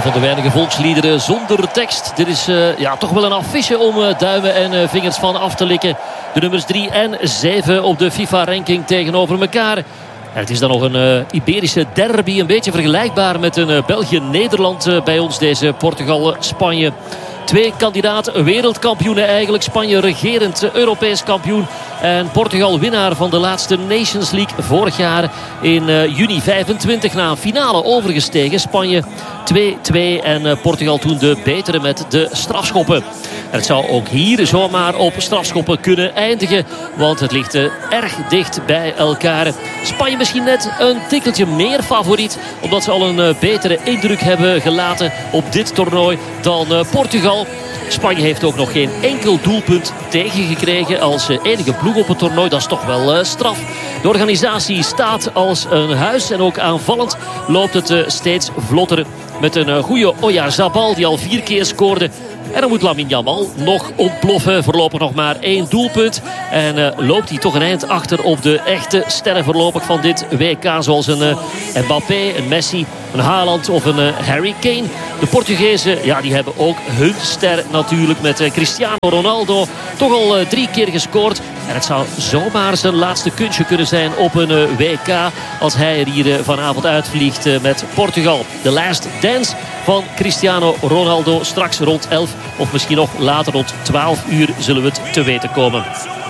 Een van de weinige volksliederen zonder tekst. Dit is toch wel een affiche om duimen en vingers van af te likken. De nummers 3 en 7 op de FIFA-ranking tegenover elkaar. En het is dan nog een Iberische derby. Een beetje vergelijkbaar met een België-Nederland bij ons. Deze Portugal-Spanje. 2 kandidaat wereldkampioenen eigenlijk. Spanje regerend Europees kampioen. En Portugal winnaar van de laatste Nations League vorig jaar in juni 25. Na een finale overgestegen. Spanje 2-2 en Portugal toen de betere met de strafschoppen. En het zou ook hier zomaar op strafschoppen kunnen eindigen. Want het ligt erg dicht bij elkaar. Spanje misschien net een tikkeltje meer favoriet. Omdat ze al een betere indruk hebben gelaten op dit toernooi dan Portugal. Spanje heeft ook nog geen enkel doelpunt tegengekregen als enige ploeg op het toernooi. Dat is toch wel straf. De organisatie staat als een huis en ook aanvallend loopt het steeds vlotter. Met een goede Oyarzabal die al 4 keer scoorde. En dan moet Lamine Yamal nog ontploffen. Voorlopig nog maar 1 doelpunt. En loopt hij toch een eind achter op de echte sterren voorlopig van dit WK. Zoals een Mbappé, een Messi, een Haaland of een Harry Kane. De Portugezen, die hebben ook hun ster natuurlijk met Cristiano Ronaldo. Toch al 3 keer gescoord. En het zou zomaar zijn laatste kunstje kunnen zijn op een WK. Als hij er hier vanavond uitvliegt met Portugal. De last dance van Cristiano Ronaldo. Straks rond 11 of misschien nog later rond 12 uur zullen we het te weten komen.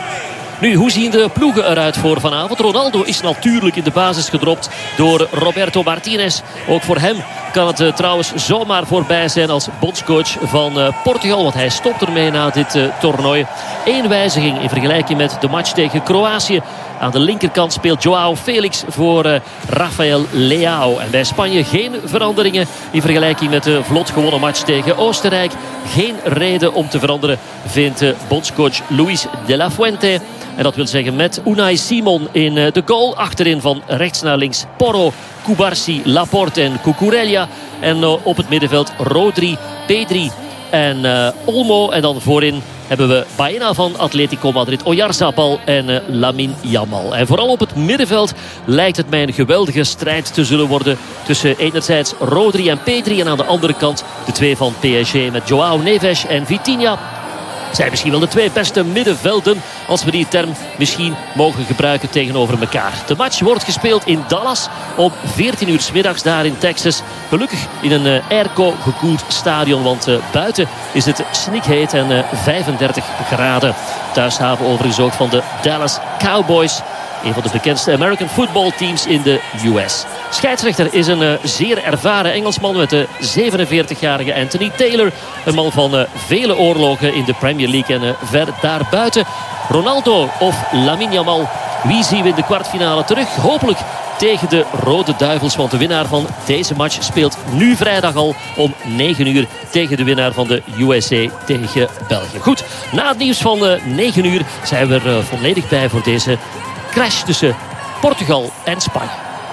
Nu, hoe zien de ploegen eruit voor vanavond? Ronaldo is natuurlijk in de basis gedropt door Roberto Martinez. Ook voor hem kan het trouwens zomaar voorbij zijn als bondscoach van Portugal. Want hij stopt ermee na dit toernooi. 1 wijziging in vergelijking met de match tegen Kroatië. Aan de linkerkant speelt Joao Felix voor Rafael Leao. En bij Spanje geen veranderingen in vergelijking met de vlot gewonnen match tegen Oostenrijk. Geen reden om te veranderen, vindt bondscoach Luis de la Fuente. En dat wil zeggen met Unai Simon in de goal. Achterin van rechts naar links Porro, Cubarsí, Laporte en Cucurella. En op het middenveld Rodri, Pedri en Olmo. En dan voorin hebben we Baena van Atletico Madrid, Oyarzabal en Lamine Yamal. En vooral op het middenveld lijkt het mij een geweldige strijd te zullen worden tussen enerzijds Rodri en Pedri en aan de andere kant de 2 van PSG met Joao Neves en Vitinha. Zijn misschien wel de 2 beste middenvelden, als we die term misschien mogen gebruiken tegenover elkaar. De match wordt gespeeld in Dallas om 14 uur 's middags daar in Texas. Gelukkig in een airco gekoeld stadion, want buiten is het snikheet en 35 graden. Thuishaven overigens ook van de Dallas Cowboys. Een van de bekendste American football teams in de US. Scheidsrechter is een zeer ervaren Engelsman met de 47-jarige Anthony Taylor. Een man van vele oorlogen in de Premier League en ver daarbuiten. Ronaldo of Lamine Yamal. Wie zien we in de kwartfinale terug? Hopelijk tegen de Rode Duivels. Want de winnaar van deze match speelt nu vrijdag al om 9 uur tegen de winnaar van de USA tegen België. Goed, na het nieuws van 9 uur zijn we er volledig bij voor deze crash tussen Portugal en Spanje.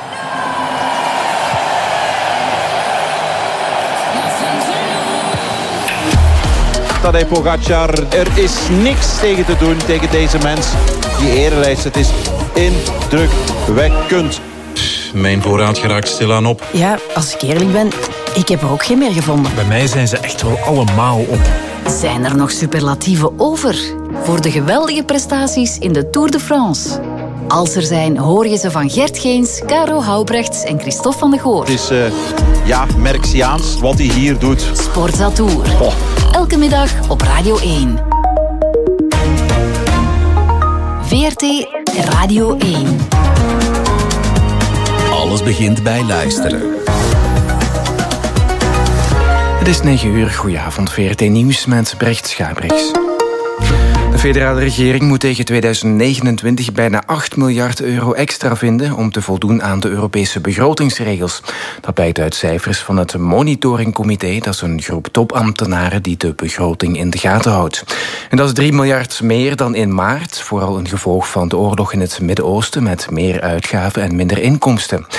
Tadej Pogacar, er is niks tegen te doen tegen deze mens. Die erelijst, het is indrukwekkend. Mijn voorraad geraakt stilaan op. Ja, als ik eerlijk ben, ik heb er ook geen meer gevonden. Bij mij zijn ze echt wel allemaal op. Zijn er nog superlatieven over voor de geweldige prestaties in de Tour de France? Als er zijn, hoor je ze van Gert Geens, Caro Houbrechts en Christophe van de Goor. Het is, Merksiaans wat hij hier doet. Sportza Tour. Oh. Elke middag op Radio 1. VRT Radio 1. Alles begint bij luisteren. Het is 9 uur. Goedenavond, VRT Nieuws met Brecht Schabrix. De federale regering moet tegen 2029 bijna 8 miljard euro extra vinden om te voldoen aan de Europese begrotingsregels. Dat blijkt uit cijfers van het monitoringcomité. Dat is een groep topambtenaren die de begroting in de gaten houdt. En dat is 3 miljard meer dan in maart. Vooral een gevolg van de oorlog in het Midden-Oosten met meer uitgaven en minder inkomsten.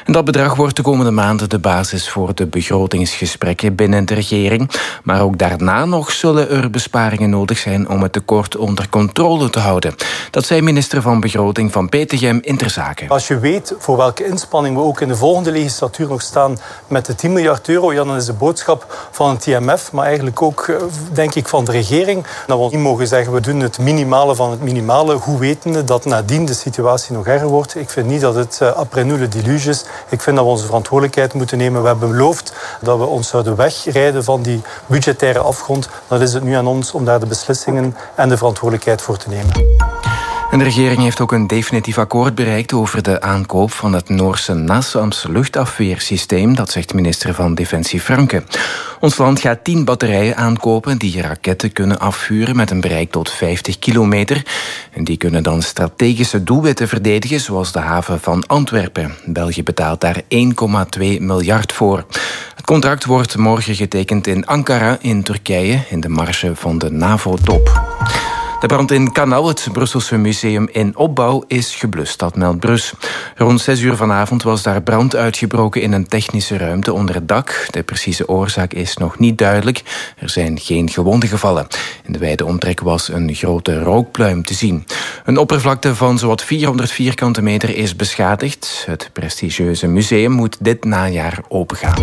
En dat bedrag wordt de komende maanden de basis voor de begrotingsgesprekken binnen de regering. Maar ook daarna nog zullen er besparingen nodig zijn om het tekort onder controle te houden. Dat zei minister van Begroting van Petegem in Ter Zaken. Als je weet voor welke inspanning we ook in de volgende legislatuur nog staan met de 10 miljard euro, ja, dan is de boodschap van het IMF, maar eigenlijk ook, denk ik, van de regering, dat we niet mogen zeggen, we doen het minimale van het minimale, hoe wetende dat nadien de situatie nog erger wordt. Ik vind niet dat het après nous le déluge is. Ik vind dat we onze verantwoordelijkheid moeten nemen. We hebben beloofd dat we ons zouden wegrijden van die budgettaire afgrond. Dan is het nu aan ons om daar de beslissingen en de verantwoordelijkheid voor te nemen. En de regering heeft ook een definitief akkoord bereikt over de aankoop van het Noorse NASAMS luchtafweersysteem. Dat zegt minister van Defensie Franke. Ons land gaat 10 batterijen aankopen die raketten kunnen afvuren met een bereik tot 50 kilometer. En die kunnen dan strategische doelwitten verdedigen, zoals de haven van Antwerpen. België betaalt daar 1,2 miljard voor. Het contract wordt morgen getekend in Ankara in Turkije, in de marge van de NAVO-top. De brand in Canal, het Brusselse museum in opbouw, is geblust, dat meldt Brus. Rond 6 uur vanavond was daar brand uitgebroken in een technische ruimte onder het dak. De precieze oorzaak is nog niet duidelijk. Er zijn geen gewonden gevallen. In de wijde omtrek was een grote rookpluim te zien. Een oppervlakte van zowat 400 vierkante meter is beschadigd. Het prestigieuze museum moet dit najaar opengaan.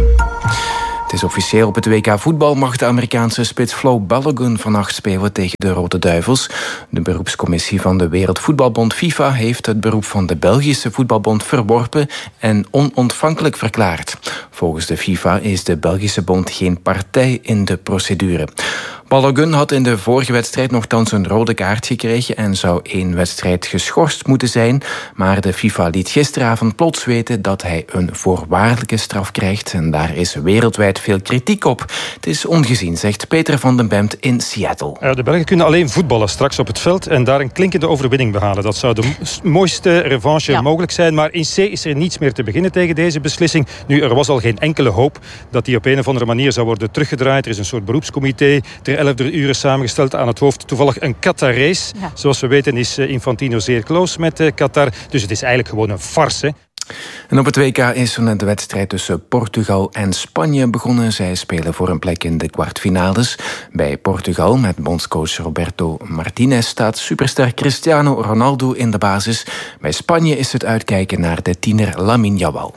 Het is officieel, op het WK voetbal mag de Amerikaanse spits Flo Balogun vannacht spelen tegen de Rode Duivels. De beroepscommissie van de Wereldvoetbalbond FIFA heeft het beroep van de Belgische voetbalbond verworpen en onontvankelijk verklaard. Volgens de FIFA is de Belgische bond geen partij in de procedure. Balogun had in de vorige wedstrijd nogthans een rode kaart gekregen en zou 1 wedstrijd geschorst moeten zijn. Maar de FIFA liet gisteravond plots weten dat hij een voorwaardelijke straf krijgt. En daar is wereldwijd veel kritiek op. Het is ongezien, zegt Peter van den Bemt in Seattle. De Belgen kunnen alleen voetballen straks op het veld en daar een klinkende overwinning behalen. Dat zou de mooiste revanche mogelijk zijn. Maar in C is er niets meer te beginnen tegen deze beslissing. Nu, er was al geen enkele hoop dat die op een of andere manier zou worden teruggedraaid. Er is een soort beroepscomité 11 uren samengesteld, aan het hoofd toevallig een Qatarees. Ja. Zoals we weten is Infantino zeer close met Qatar. Dus het is eigenlijk gewoon een farce. En op het WK is zo net de wedstrijd tussen Portugal en Spanje begonnen. Zij spelen voor een plek in de kwartfinales. Bij Portugal met bondscoach Roberto Martinez staat superster Cristiano Ronaldo in de basis. Bij Spanje is het uitkijken naar de tiener Lamine Yamal.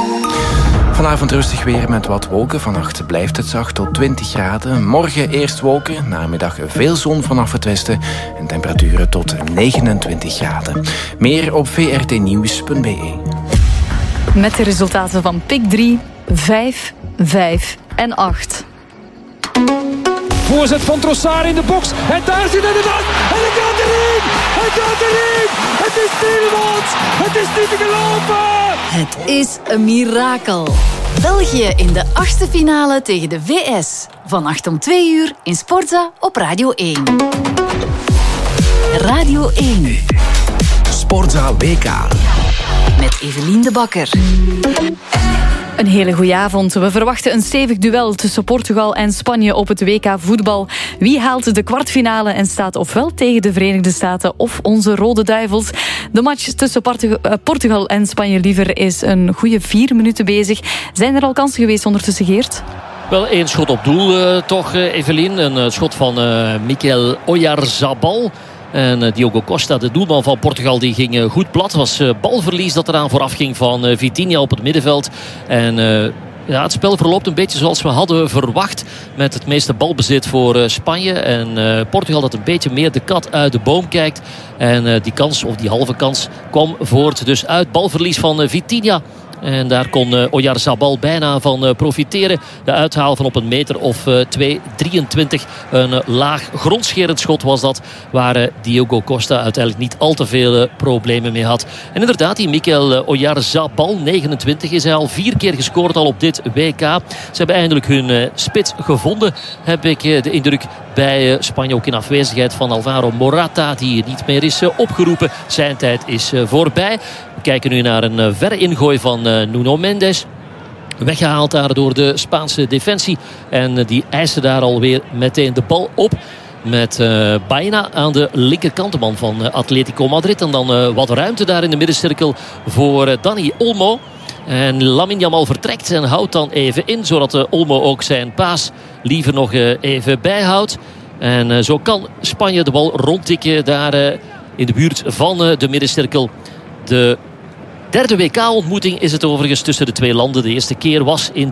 Vanavond rustig weer met wat wolken. Vannacht blijft het zacht tot 20 graden. Morgen eerst wolken, namiddag veel zon vanaf het westen en temperaturen tot 29 graden. Meer op vrtnieuws.be. Met de resultaten van PIK 3, 5, 5 en 8. Voorzet van Trossard in de box. En daar zit het aan. En het gaat erin. Het gaat erin. Het is Tielemans. Het is niet te geloven. Het is een mirakel. België in de 8e finale tegen de VS. Vannacht om 2 uur in Sportza op Radio 1. Radio 1. Sportza WK. Met Evelien de Bakker. Een hele goede avond. We verwachten een stevig duel tussen Portugal en Spanje op het WK voetbal. Wie haalt de kwartfinale en staat ofwel tegen de Verenigde Staten of onze Rode Duivels? De match tussen Portugal en Spanje liever is een goede 4 minuten bezig. Zijn er al kansen geweest ondertussen, Geert? Wel 1 schot op doel toch, Evelien. Een schot van Mikel Oyarzabal. En Diogo Costa, de doelman van Portugal, die ging goed plat. Het was balverlies dat eraan vooraf ging van Vitinha op het middenveld. En ja, het spel verloopt een beetje zoals we hadden verwacht. Met het meeste balbezit voor Spanje. En Portugal dat een beetje meer de kat uit de boom kijkt. En die kans, of die halve kans, kwam voort dus uit balverlies van Vitinha. En daar kon Oyarzabal bijna van profiteren. De uithaal van op een meter of 2,23. Een laag grondscherend schot was dat. Waar Diogo Costa uiteindelijk niet al te veel problemen mee had. En inderdaad, die Mikel Oyarzabal, 29, is hij al 4 keer gescoord al op dit WK. Ze hebben eindelijk hun spits gevonden, heb ik de indruk. Bij Spanje ook in afwezigheid van Alvaro Morata, die niet meer is opgeroepen. Zijn tijd is voorbij. We kijken nu naar een verre ingooi van Nuno Mendes. Weggehaald daar door de Spaanse defensie. En die eisen daar alweer meteen de bal op. Met Baena aan de linkerkant, de man van Atletico Madrid. En dan wat ruimte daar in de middencirkel voor Dani Olmo. En Lamine Yamal vertrekt en houdt dan even in, zodat Olmo ook zijn paas liever nog even bijhoudt. En zo kan Spanje de bal rondtikken daar in de buurt van de middencirkel. De derde WK-ontmoeting is het overigens tussen de twee landen. De eerste keer was in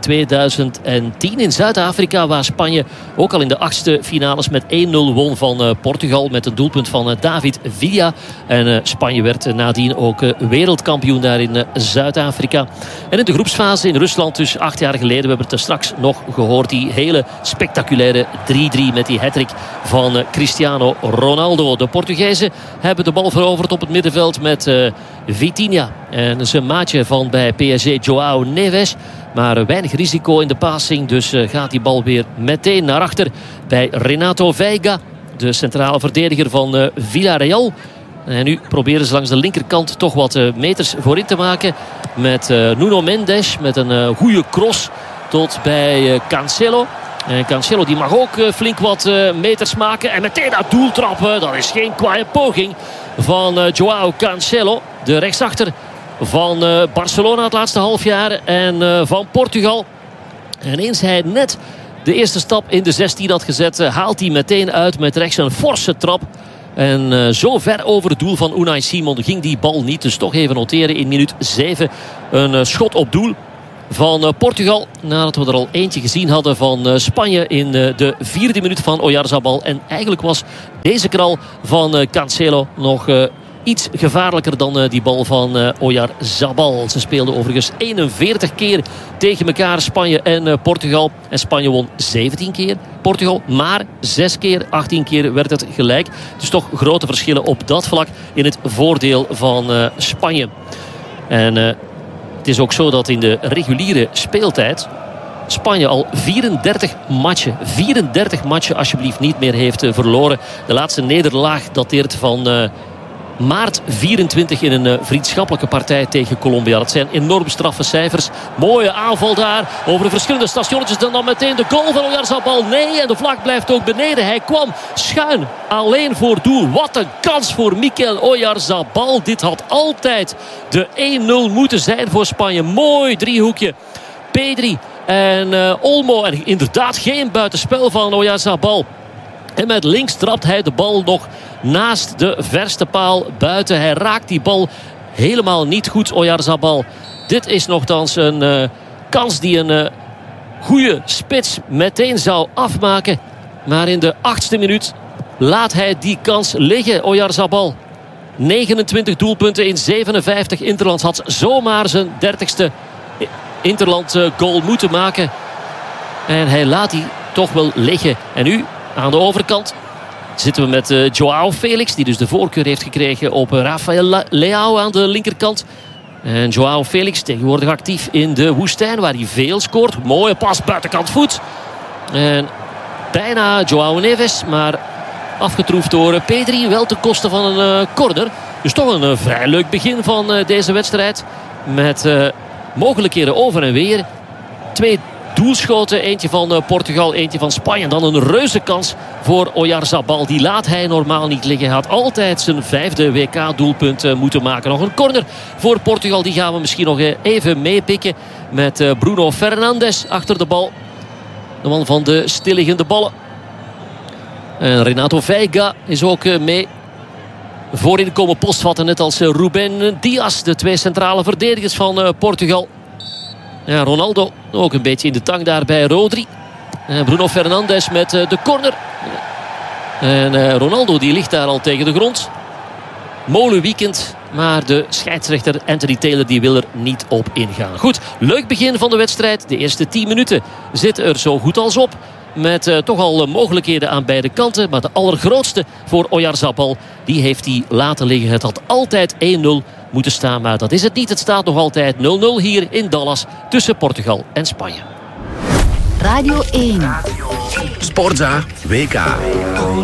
2010 in Zuid-Afrika, waar Spanje ook al in de achtste finales met 1-0 won van Portugal met een doelpunt van David Villa. En Spanje werd nadien ook wereldkampioen daar in Zuid-Afrika. En in de groepsfase in Rusland, dus 8 jaar geleden, we hebben het er straks nog gehoord, die hele spectaculaire 3-3 met die hattrick van Cristiano Ronaldo. De Portugezen hebben de bal veroverd op het middenveld met Vitinha. En zijn maatje van bij PSG, João Neves. Maar weinig risico in de passing. Dus gaat die bal weer meteen naar achter bij Renato Veiga. De centrale verdediger van Villarreal. En nu proberen ze langs de linkerkant toch wat meters voorin te maken. Met Nuno Mendes. Met een goede cross tot bij Cancelo. En Cancelo die mag ook flink wat meters maken. En meteen dat doel trappen. Dat is geen kwaaie poging van João Cancelo. De rechtsachter van Barcelona het laatste halfjaar. En van Portugal. En eens hij net de eerste stap in de 16 had gezet, haalt hij meteen uit met rechts een forse trap. En zo ver over het doel van Unai Simon ging die bal niet. Dus toch even noteren in minuut 7. Een schot op doel van Portugal. Nadat we er al eentje gezien hadden van Spanje in de 4e minuut van Oyarzabal. En eigenlijk was deze knal van Cancelo nog iets gevaarlijker dan die bal van Oyarzabal. Ze speelden overigens 41 keer tegen elkaar, Spanje en Portugal. En Spanje won 17 keer. Portugal maar 6 keer. 18 keer werd het gelijk. Dus toch grote verschillen op dat vlak in het voordeel van Spanje. En het is ook zo dat in de reguliere speeltijd Spanje al 34 matchen alsjeblieft niet meer heeft verloren. De laatste nederlaag dateert van maart 24 in een vriendschappelijke partij tegen Colombia. Dat zijn enorm straffe cijfers. Mooie aanval daar over de verschillende stationnetjes. Dan meteen de goal van Oyarzabal. Nee, en de vlag blijft ook beneden. Hij kwam schuin alleen voor doel. Wat een kans voor Mikel Oyarzabal. Dit had altijd de 1-0 moeten zijn voor Spanje. Mooi driehoekje. Pedri en Olmo. En inderdaad geen buitenspel van Oyarzabal. En met links trapt hij de bal nog naast de verste paal buiten. Hij raakt die bal helemaal niet goed, Oyarzabal. Dit is nogthans een kans die een goede spits meteen zou afmaken. Maar in de 8e minuut laat hij die kans liggen, Oyarzabal. 29 doelpunten in 57 interlands. Had zomaar zijn 30ste interland goal moeten maken. En hij laat die toch wel liggen. En nu aan de overkant zitten we met João Felix, die dus de voorkeur heeft gekregen op Rafael Leao aan de linkerkant. En João Felix tegenwoordig actief in de woestijn, waar hij veel scoort. Mooie pas buitenkant voet. En bijna João Neves, maar afgetroefd door Pedri, wel ten koste van een corner. Dus toch een vrij leuk begin van deze wedstrijd. Met mogelijkheden over en weer. 2 doelschoten, eentje van Portugal, eentje van Spanje. En dan een reuze kans voor Oyarzabal. Die laat hij normaal niet liggen. Hij had altijd zijn 5e WK-doelpunt moeten maken. Nog een corner voor Portugal. Die gaan we misschien nog even meepikken. Met Bruno Fernandes achter de bal. De man van de stilliggende ballen. En Renato Veiga is ook mee. Voorin komen postvatten, net als Ruben Dias. De 2 centrale verdedigers van Portugal. Ja, Ronaldo ook een beetje in de tang daar bij Rodri. Bruno Fernandes met de corner. En Ronaldo die ligt daar al tegen de grond. Molenweekend. Maar de scheidsrechter Anthony Taylor die wil er niet op ingaan. Goed, leuk begin van de wedstrijd. De eerste 10 minuten zitten er zo goed als op. Met toch al mogelijkheden aan beide kanten. Maar de allergrootste voor Oyarzabal, die heeft hij laten liggen. Het had altijd 1-0 moeten staan, maar dat is het niet. Het staat nog altijd 0-0 hier in Dallas tussen Portugal en Spanje. Radio 1. Sportza WK.